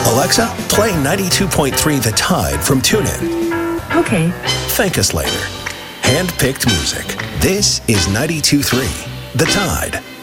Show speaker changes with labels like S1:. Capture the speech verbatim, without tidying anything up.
S1: Alexa, play ninety-two point three The Tide from TuneIn.
S2: Okay.
S1: Thank us later. Hand-picked music. This is ninety-two point three The Tide.